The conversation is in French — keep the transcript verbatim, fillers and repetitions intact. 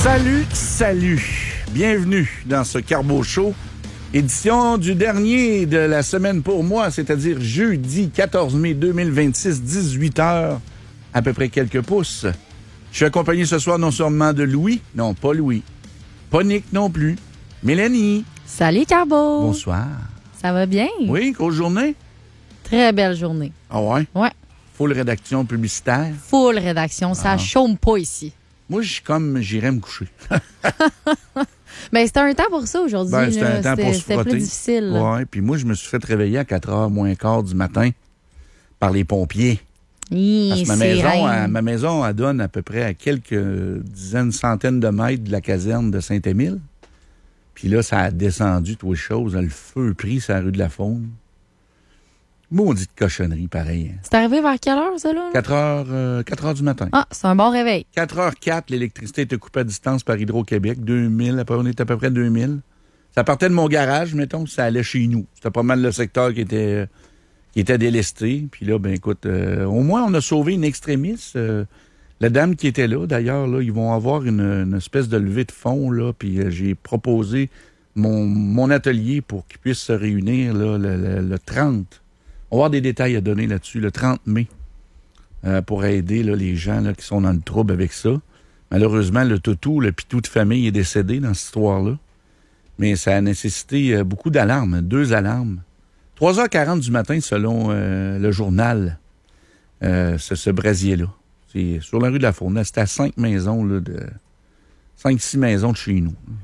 Salut, salut. Bienvenue dans ce Carbo Show, édition du dernier de la semaine pour moi, c'est-à-dire jeudi quatorze mai deux mille vingt-six, dix-huit heures, à peu près quelques pouces. Je suis accompagné ce soir non seulement de Louis, non pas Louis, pas Nick non plus, Mélanie. Salut Carbo. Bonsoir. Ça va bien? Oui, grosse journée? Très belle journée. Ah ouais? Ouais. Full rédaction publicitaire. Full rédaction, ça Ah. chôme pas ici. Moi, je suis comme, j'irais me coucher. Mais c'était un temps pour ça aujourd'hui. Ben, c'était là. un temps pour se C'était frotter. plus difficile. là. Ouais, puis moi, je me suis fait réveiller à quatre heures moins quart du matin par les pompiers. Hi, Parce que ma c'est maison, reine. elle, ma maison, elle donne à peu près à quelques dizaines, centaines de mètres de la caserne de Saint-Émile. Puis là, ça a descendu, toutes les choses. Le feu pris sur la rue de la Faune. Maudite cochonnerie, pareil. hein. C'est arrivé vers quelle heure, ça, là? quatre heures, euh, quatre heures du matin. Ah, c'est un bon réveil. quatre heures quatre, l'électricité était coupée à distance par Hydro-Québec. deux mille, après, on était à peu près deux mille. Ça partait de mon garage, mettons, ça allait chez nous. C'était pas mal le secteur qui était, qui était délesté. Puis là, ben écoute, euh, au moins, on a sauvé une extrémiste. Euh, la dame qui était là, d'ailleurs, là, ils vont avoir une, une espèce de levée de fonds, là. Puis euh, j'ai proposé mon, mon atelier pour qu'ils puissent se réunir, là, le, le, le trente. On va avoir des détails à donner là-dessus, le trente mai, euh, pour aider là, les gens là, qui sont dans le trouble avec ça. Malheureusement, le toutou, le pitou de famille est décédé dans cette histoire-là. Mais ça a nécessité euh, beaucoup d'alarmes, deux alarmes. trois heures quarante du matin, selon euh, le journal, euh, ce, ce brasier-là. C'est sur la rue de la Faune. C'était à cinq maisons, là, de cinq, six maisons de chez nous.